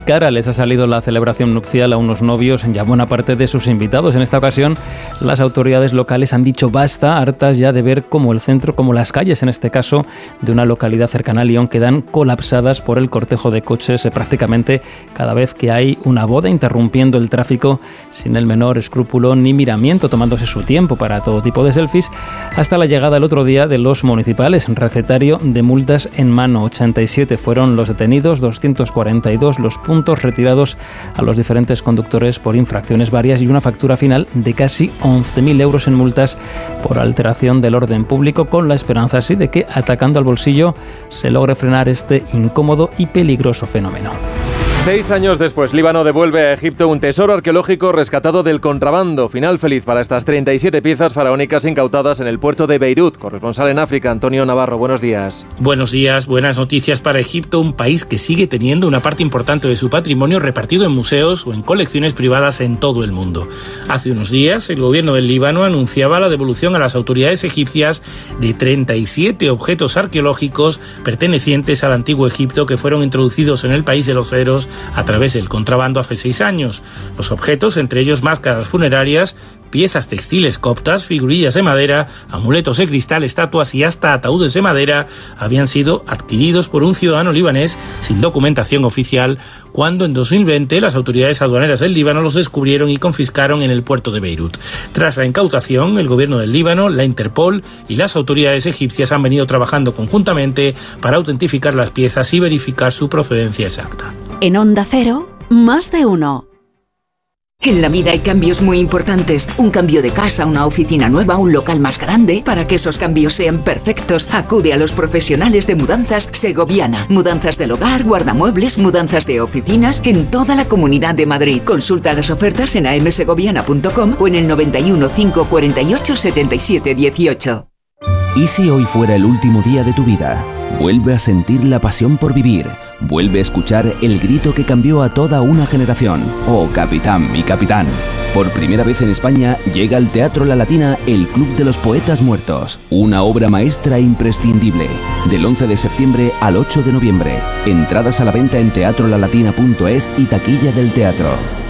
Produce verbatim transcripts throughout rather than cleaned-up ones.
Cara les ha salido la celebración nupcial a unos novios y a buena parte de sus invitados. En esta ocasión, las autoridades locales han dicho basta, hartas ya de ver cómo el centro, como las calles, en este caso, de una localidad cercana a Lyon, quedan colapsadas por el cortejo de coches eh, prácticamente cada vez que hay una boda, interrumpiendo el tráfico sin el menor escrúpulo ni miramiento, tomándose su tiempo para todo tipo de selfies, hasta la llegada el otro día de los municipales. Recetario de multas en mano. ochenta y siete fueron los detenidos, doscientos cuarenta y dos los puntos retirados a los diferentes conductores por infracciones varias y una factura final de casi once mil euros en multas por alteración del orden público, con la esperanza así de que, atacando al bolsillo, se logre frenar este incómodo y peligroso fenómeno. Seis años después, Líbano devuelve a Egipto un tesoro arqueológico rescatado del contrabando. Final feliz para estas treinta y siete piezas faraónicas incautadas en el puerto de Beirut. Corresponsal en África, Antonio Navarro, buenos días. Buenos días, buenas noticias para Egipto, un país que sigue teniendo una parte importante de su patrimonio repartido en museos o en colecciones privadas en todo el mundo. Hace unos días, el gobierno del Líbano anunciaba la devolución a las autoridades egipcias de treinta y siete objetos arqueológicos pertenecientes al antiguo Egipto que fueron introducidos en el país de los ceros a través del contrabando hace seis años. Los objetos, entre ellos máscaras funerarias, piezas textiles coptas, figurillas de madera, amuletos de cristal, estatuas y hasta ataúdes de madera, habían sido adquiridos por un ciudadano libanés sin documentación oficial, cuando en dos mil veinte las autoridades aduaneras del Líbano los descubrieron y confiscaron en el puerto de Beirut. Tras la incautación, el gobierno del Líbano, la Interpol y las autoridades egipcias han venido trabajando conjuntamente para autentificar las piezas y verificar su procedencia exacta. En Onda Cero, más de uno. En la vida hay cambios muy importantes. Un cambio de casa, una oficina nueva, un local más grande. Para que esos cambios sean perfectos, acude a los profesionales de Mudanzas Segoviana. Mudanzas del hogar, guardamuebles, mudanzas de oficinas en toda la Comunidad de Madrid. Consulta las ofertas en a m segoviana punto com o en el noventa y uno, cinco cuarenta y ocho, setenta y siete dieciocho. ¿Y si hoy fuera el último día de tu vida? Vuelve a sentir la pasión por vivir. Vuelve a escuchar el grito que cambió a toda una generación. Oh, capitán, mi capitán. Por primera vez en España llega al Teatro La Latina el Club de los Poetas Muertos. Una obra maestra imprescindible. Del once de septiembre al ocho de noviembre. Entradas a la venta en teatro la latina punto es y taquilla del teatro.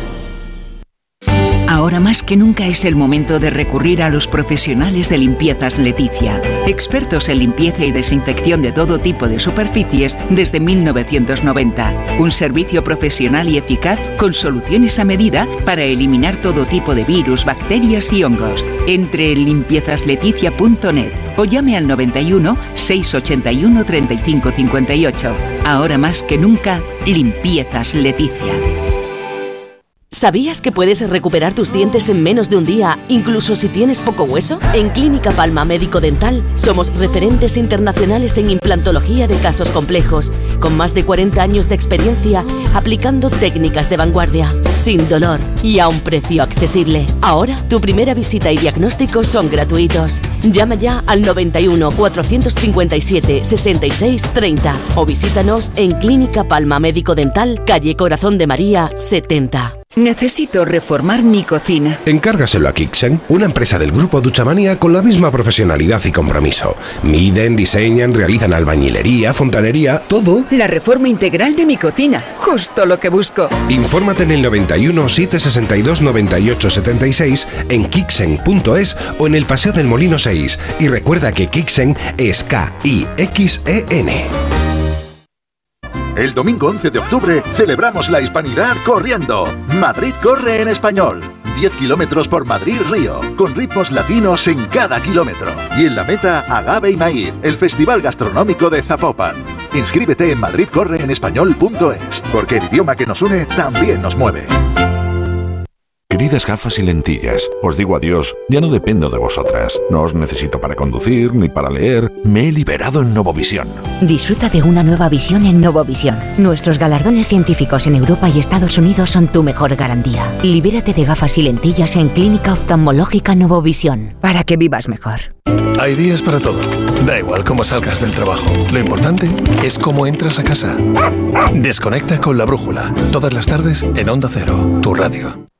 Ahora más que nunca es el momento de recurrir a los profesionales de Limpiezas Leticia, expertos en limpieza y desinfección de todo tipo de superficies desde mil novecientos noventa. Un servicio profesional y eficaz con soluciones a medida para eliminar todo tipo de virus, bacterias y hongos. Entre en limpiezas leticia punto net o llame al noventa y uno, seiscientos ochenta y uno, treinta y cinco cincuenta y ocho. Ahora más que nunca, Limpiezas Leticia. ¿Sabías que puedes recuperar tus dientes en menos de un día, incluso si tienes poco hueso? En Clínica Palma Médico Dental somos referentes internacionales en implantología de casos complejos, con más de cuarenta años de experiencia aplicando técnicas de vanguardia, sin dolor y a un precio accesible. Ahora, tu primera visita y diagnóstico son gratuitos. Llama ya al noventa y uno, cuatrocientos cincuenta y siete, sesenta y seis, treinta o visítanos en Clínica Palma Médico Dental, calle Corazón de María, setenta. Necesito reformar mi cocina. Encárgaselo a Kixen, una empresa del grupo Duchamania con la misma profesionalidad y compromiso. Miden, diseñan, realizan albañilería, fontanería, todo. La reforma integral de mi cocina, justo lo que busco. Infórmate en el noventa y uno, setecientos sesenta y dos, noventa y ocho setenta y seis, en kixen punto es o en el Paseo del Molino seis. Y recuerda que Kixen es K I X E N. El domingo once de octubre celebramos la hispanidad corriendo. Madrid corre en español. diez kilómetros por Madrid-Río, con ritmos latinos en cada kilómetro. Y en la meta, Agave y Maíz, el festival gastronómico de Zapopan. Inscríbete en madrid corre en español punto es, porque el idioma que nos une también nos mueve. Queridas gafas y lentillas, os digo adiós, ya no dependo de vosotras. No os necesito para conducir ni para leer. Me he liberado en Novovisión. Disfruta de una nueva visión en Novovisión. Nuestros galardones científicos en Europa y Estados Unidos son tu mejor garantía. Libérate de gafas y lentillas en Clínica Oftalmológica Novovisión, para que vivas mejor. Hay días para todo. Da igual cómo salgas del trabajo. Lo importante es cómo entras a casa. Desconecta con La Brújula. Todas las tardes en Onda Cero, tu radio.